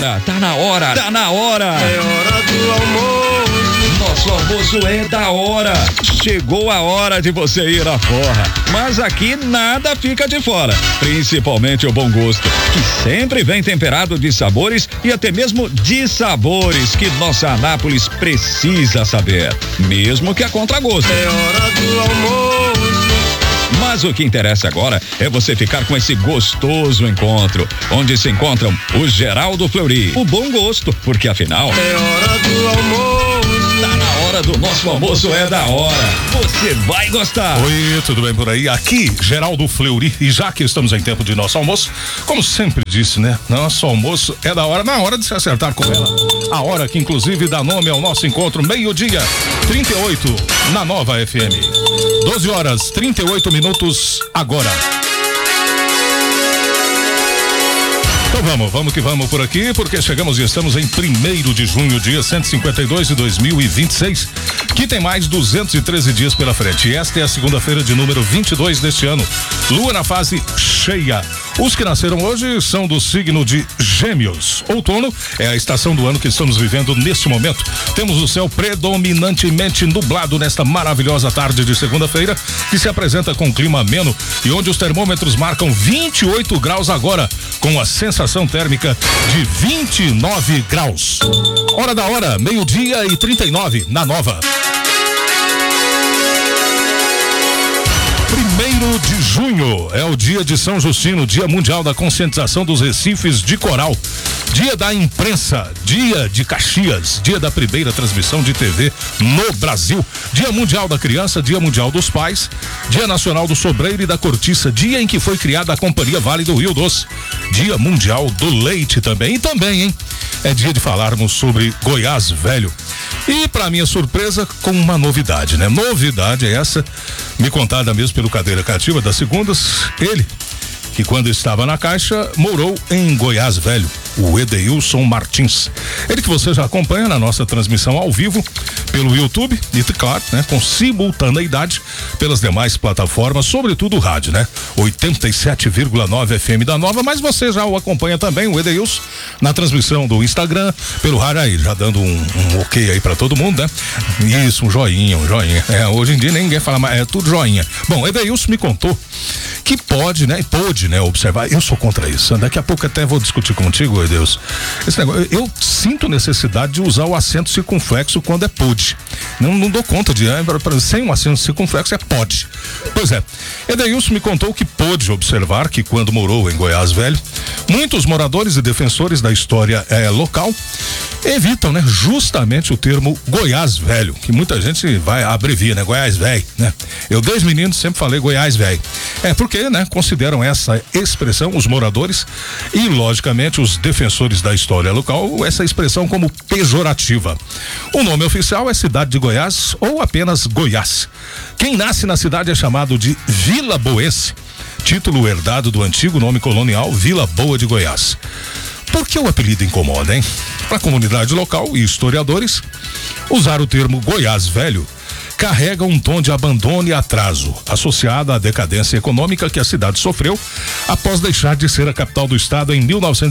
hora, tá na hora, tá na hora. É hora do almoço. Nosso almoço é da hora. Chegou a hora de você ir à forra. Mas aqui nada fica de fora. Principalmente o bom gosto, que sempre vem temperado de sabores e até mesmo de sabores que nossa Anápolis precisa saber. Mesmo que a contragosto. É hora do almoço. Mas o que interessa agora é você ficar com esse gostoso encontro, onde se encontram o Geraldo Fleury, o bom gosto, porque afinal é hora do almoço. Tá na hora do nosso almoço, é da hora. Você vai gostar. Oi, tudo bem por aí? Aqui, Geraldo Fleury, e já que estamos em tempo de nosso almoço, como sempre disse, né? Nosso almoço é da hora, na hora de se acertar com ela. A hora que inclusive dá nome ao nosso encontro, 12:38, na Nova FM. 12h38 agora. Então vamos que vamos por aqui, porque chegamos e estamos em 1º de junho, dia 152 de 2026, que tem mais 213 dias pela frente. E esta é a segunda-feira de número 22 deste ano. Lua na fase cheia. Os que nasceram hoje são do signo de Gêmeos. Outono é a estação do ano que estamos vivendo neste momento. Temos o céu predominantemente nublado nesta maravilhosa tarde de segunda-feira, que se apresenta com clima ameno e onde os termômetros marcam 28 graus agora, com a sensação térmica de 29 graus. Hora da hora, 12:39, na Nova. 1º de junho é o dia de São Justino, dia mundial da conscientização dos recifes de coral, dia da imprensa, dia de Caxias, dia da primeira transmissão de TV no Brasil, dia mundial da criança, dia mundial dos pais, dia nacional do sobreiro e da cortiça, dia em que foi criada a Companhia Vale do Rio Doce, dia mundial do leite também, e também, hein, é dia de falarmos sobre Goiás Velho. E para minha surpresa, com uma novidade, né? Novidade é essa, me contada mesmo pelo Cadeira Cativa das Segundas, ele, que quando estava na Caixa, morou em Goiás Velho, o Edeilson Martins. Ele que você já acompanha na nossa transmissão ao vivo pelo YouTube e, claro, né, com simultaneidade pelas demais plataformas, sobretudo o rádio, né? 87,9 FM da Nova, mas você já o acompanha também, o Edeilson, na transmissão do Instagram, pelo rádio aí, já dando um ok aí pra todo mundo, né? Isso, um joinha. Hoje em dia ninguém fala mais, é tudo joinha. Bom, Edeilson me contou que pôde, né, observar. Eu sou contra isso. Daqui a pouco até vou discutir contigo, Deus. Esse negócio, eu sinto necessidade de usar o acento circunflexo quando é pôde. Não dou conta de, sem um acento circunflexo é pode. Pois é. Edeilson me contou que pôde observar que quando morou em Goiás Velho, muitos moradores e defensores da história local evitam, né, justamente o termo Goiás Velho, que muita gente vai abrevia, né, Goiás Velho, né? Eu desde menino sempre falei Goiás Velho. Porque, né, consideram essa expressão, os moradores e, logicamente, os defensores da história local, essa expressão como pejorativa. O nome oficial é Cidade de Goiás ou apenas Goiás. Quem nasce na cidade é chamado de Vila Boense, título herdado do antigo nome colonial Vila Boa de Goiás. Por que o apelido incomoda, hein? Para a comunidade local e historiadores, usar o termo Goiás Velho carrega um tom de abandono e atraso, associado à decadência econômica que a cidade sofreu após deixar de ser a capital do estado em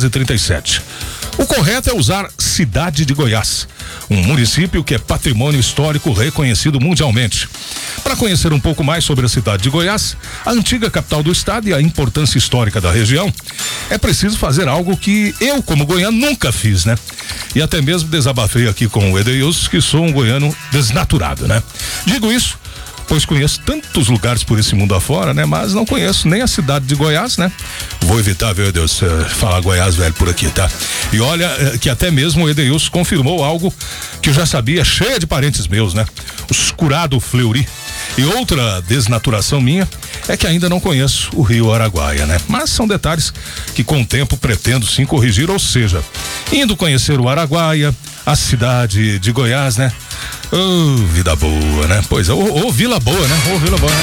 1937. O correto é usar Cidade de Goiás, um município que é patrimônio histórico reconhecido mundialmente. Para conhecer um pouco mais sobre a cidade de Goiás, a antiga capital do estado e a importância histórica da região, é preciso fazer algo que eu, como goiano, nunca fiz, né? E até mesmo desabafei aqui com o Edeilson, que sou um goiano desnaturado, né? Digo isso, pois conheço tantos lugares por esse mundo afora, né? Mas não conheço nem a cidade de Goiás, né? Vou evitar, meu Deus, falar Goiás Velho por aqui, tá? E olha que até mesmo o Edeilson confirmou algo que eu já sabia, cheia de parentes meus, né? Os Curado Fleury. E outra desnaturação minha é que ainda não conheço o Rio Araguaia, né? Mas são detalhes que com o tempo pretendo sim corrigir, ou seja, indo conhecer o Araguaia, a cidade de Goiás, né? Vida boa, né? Pois é, Vila Boa, né? Vila Boa,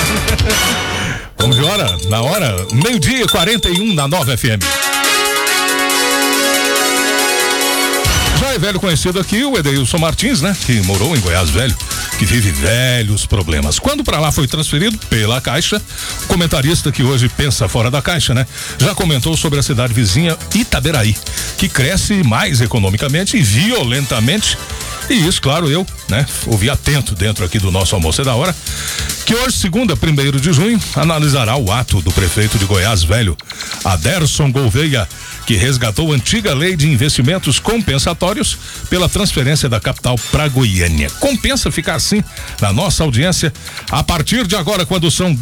né? Vamos de hora, na hora, 12:41 na Nova FM. velho conhecido aqui, o Edeilson Martins, né? Que morou em Goiás Velho, que vive velhos problemas. Quando pra lá foi transferido pela Caixa, o comentarista que hoje pensa fora da caixa, né? Já comentou sobre a cidade vizinha Itaberaí, que cresce mais economicamente e violentamente. E isso, claro, eu, né, ouvi atento dentro aqui do nosso Almoço é da Hora, que hoje, segunda, 1º de junho, analisará o ato do prefeito de Goiás Velho, Aderson Gouveia, que resgatou a antiga lei de investimentos compensatórios pela transferência da capital para Goiânia. Compensa ficar assim na nossa audiência a partir de agora, quando são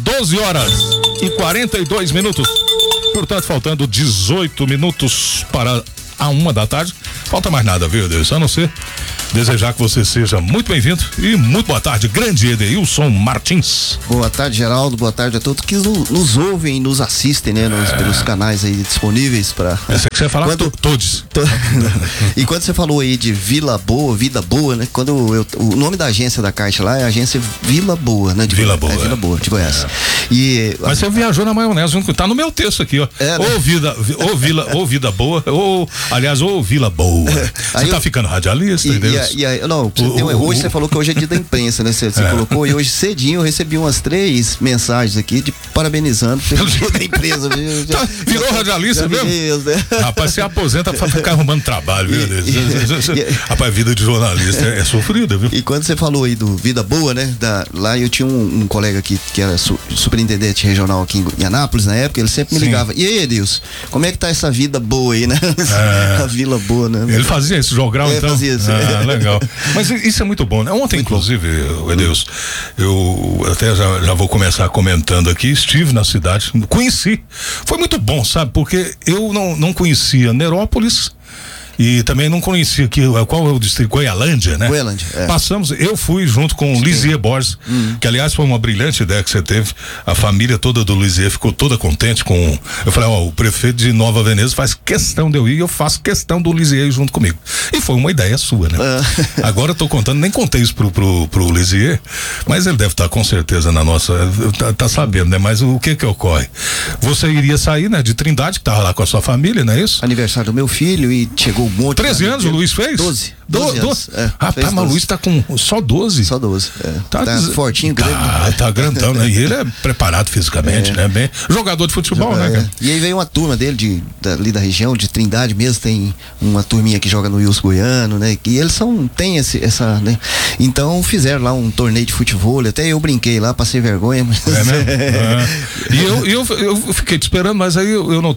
12h42. Portanto, faltando 18 minutos para a 1 da tarde. Falta mais nada, viu, Deus? A não ser desejar que você seja muito bem-vindo e muito boa tarde, grande Edeilson Martins. Boa tarde, Geraldo, boa tarde a todos que nos ouvem e nos assistem, né, pelos canais aí disponíveis para. Essa que você ia falar todos. E quando você falou aí de Vila Boa, Vida Boa, né, o nome da agência da Caixa lá é a agência Vila Boa, né? Vila Boa. Vila Boa, de Goiás. Mas você viajou na maionese, tá no meu texto aqui, ó. Né? Ou Vida Boa, ou Vila Boa. Você tá ficando radialista, entendeu? Hoje você falou que hoje é dia da imprensa, né? Você colocou, e hoje cedinho eu recebi umas 3 mensagens aqui de parabenizando pelo dia da empresa. Virou radialista mesmo? Né? Rapaz, você aposenta pra ficar arrumando trabalho, viu? Rapaz, vida de jornalista é sofrida, viu? E quando você falou aí do Vida Boa, né? Lá eu tinha um colega aqui que era superintendente regional aqui em Anápolis na época, ele sempre me ligava. E aí, Edilson, como é que tá essa vida boa aí, né? A Vila Boa, né? Ele fazia esse jogral, então? Fazia isso. Legal. Mas isso é muito bom, né? Ontem, inclusive, Edeilson, eu até já vou começar comentando aqui, estive na cidade, conheci. Foi muito bom, sabe? Porque eu não conhecia Nerópolis. E também não conhecia aqui, qual é o distrito? Goialândia, né? Goialândia, é. Passamos, eu fui junto com o Lisier Borges, que aliás foi uma brilhante ideia que você teve. A família toda do Lisier ficou toda contente com. Eu falei, o prefeito de Nova Veneza faz questão de eu ir e eu faço questão do Lisier ir junto comigo. E foi uma ideia sua, né? Agora eu tô contando, nem contei isso pro Lisier, mas ele deve estar com certeza na nossa. Tá sabendo, né? Mas o que ocorre? Você iria sair, né? De Trindade, que tava lá com a sua família, não é isso? Aniversário do meu filho e chegou um monte. 13 anos o Luiz fez? 12 anos. Rapaz, mas o Luiz tá com só 12. Só 12. Tá fortinho, grande. Tá grandão, né? E ele é preparado fisicamente, né? Bem, jogador de futebol, né, cara? E aí veio uma turma dele ali da região, de Trindade mesmo, tem uma turminha que joga no Wilson Goiano, né? E eles tem essa, né? Então fizeram lá um torneio de futebol, até eu brinquei lá, passei vergonha. Mas... E eu fiquei te esperando, mas aí eu